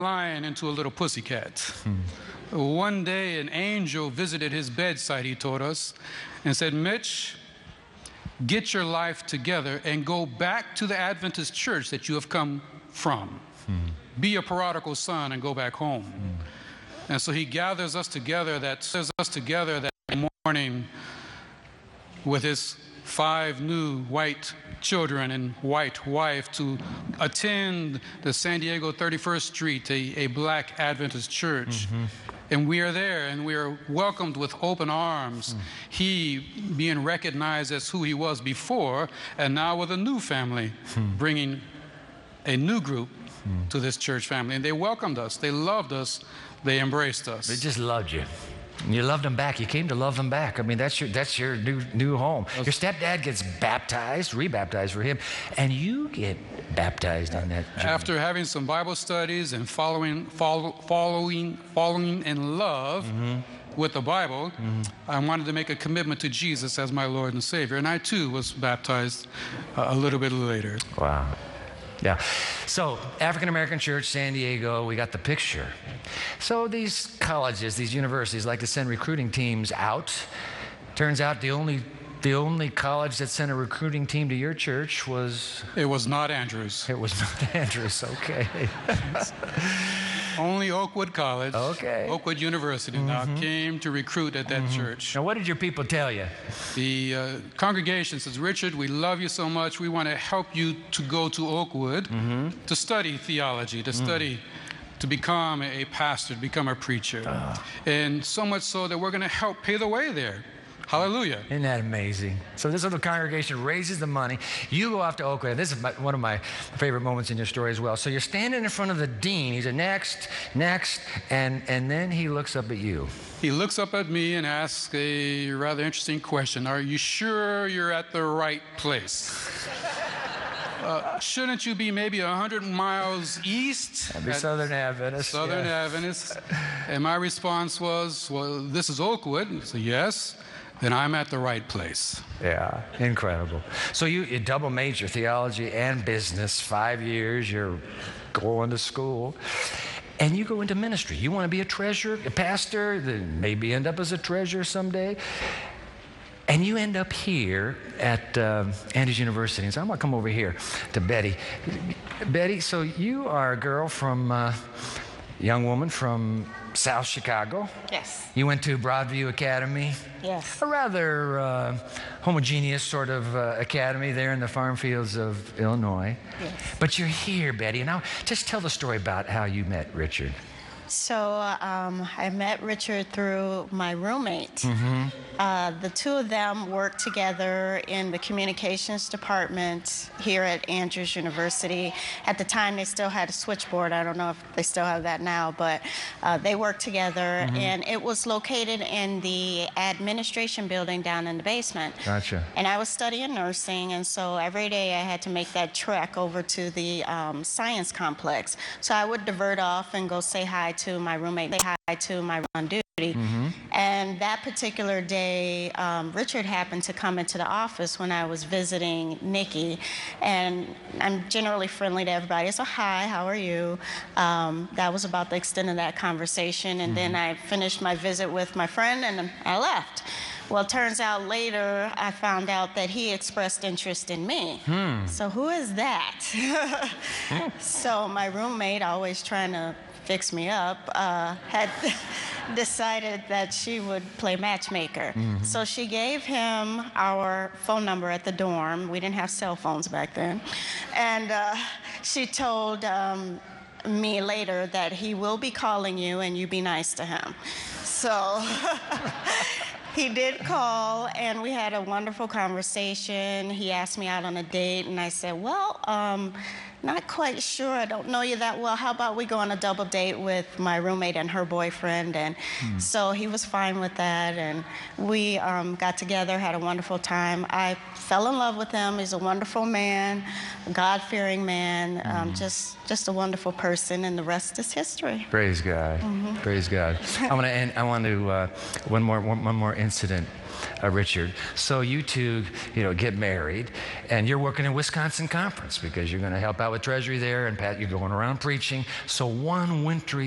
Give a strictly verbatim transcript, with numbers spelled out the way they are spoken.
lion into a little pussycat. Hmm. One day, an angel visited his bedside, he told us, and said, Mitch, get your life together and go back to the Adventist church that you have come from. Hmm. Be a prodigal son and go back home. Hmm. And so he gathers us together that says us together that morning with his five new white children and white wife to attend the San Diego thirty-first Street, a, a black Adventist church. Mm-hmm. And we are there, and we are welcomed with open arms. Mm. He being recognized as who he was before, and now with a new family, mm. bringing a new group mm. to this church family. And they welcomed us, they loved us, they embraced us. They just loved you. You loved them back. You came to love them back. I mean, that's your that's your new new home. Your stepdad gets baptized, rebaptized for him, and you get baptized on that journey. After having some Bible studies and following follow, following following in love mm-hmm. with the Bible, mm-hmm. I wanted to make a commitment to Jesus as my Lord and Savior, and I too was baptized uh, a little bit later. Wow. Yeah. So, African American Church, San Diego, we got the picture. So these colleges, these universities like to send recruiting teams out. Turns out the only the only college that sent a recruiting team to your church was... It was not Andrews. It was not Andrews, okay. Only Oakwood College, okay. Oakwood University mm-hmm. now came to recruit at that mm-hmm. church. Now, what did your people tell you? The uh, congregation says, Richard, we love you so much. We want to help you to go to Oakwood mm-hmm. to study theology, to mm. study, to become a pastor, to become a preacher. Oh. And so much so that we're going to help pay the way there. Hallelujah. Isn't that amazing? So this little congregation raises the money. You go off to Oakland. This is my, one of my favorite moments in your story as well. So you're standing in front of the dean. He said, next, next. And, and then he looks up at you. He looks up at me and asks a rather interesting question. Are you sure you're at the right place? Uh, shouldn't you be maybe one hundred miles east? That'd be Southern Adventist. Southern yeah. Adventist. And my response was, well, this is Oakwood. So yes. Then I'm at the right place. Yeah, incredible. So you, you double major, theology and business, five years, you're going to school, and you go into ministry. You want to be a treasurer, a pastor, then maybe end up as a treasurer someday. And you end up here at uh, Andrews University. And so I'm going to come over here to Betty. Betty, so you are a girl from, uh, young woman from South Chicago. Yes. You went to Broadview Academy. Yes. A rather uh, homogeneous sort of uh, academy there in the farm fields of Illinois. Yes. But you're here, Betty. Now, just tell the story about how you met Richard. So um, I met Richard through my roommate. Mm-hmm. Uh, the two of them worked together in the communications department here at Andrews University. At the time, they still had a switchboard. I don't know if they still have that now, but uh, they worked together, mm-hmm. and it was located in the administration building down in the basement. Gotcha. And I was studying nursing, and so every day I had to make that trek over to the um, science complex. So I would divert off and go say hi to my roommate, say hi to my on duty. Mm-hmm. And that particular day, um, Richard happened to come into the office when I was visiting Nikki. And I'm generally friendly to everybody. So, hi, how are you? Um, that was about the extent of that conversation. And mm-hmm. then I finished my visit with my friend and I left. Well, it turns out later I found out that he expressed interest in me. Hmm. So who is that? So my roommate, always trying to fix me up, uh, had decided that she would play matchmaker. Mm-hmm. So she gave him our phone number at the dorm. We didn't have cell phones back then. And uh, she told um, me later that he will be calling you and you be nice to him. So he did call, and we had a wonderful conversation. He asked me out on a date, and I said, well, um, not quite sure. I don't know you that well. How about we go on a double date with my roommate and her boyfriend? And hmm. so he was fine with that, and we um, got together, had a wonderful time. I fell in love with him. He's a wonderful man, a God-fearing man, hmm. um, just just a wonderful person, and the rest is history. Praise God. Mm-hmm. Praise God. I want to end. I want to uh, one more one, one more incident. Uh, Richard, so you two, you know, get married, and you're working in Wisconsin Conference because you're going to help out out with Treasury there, and Pat, you're going around preaching. So one wintry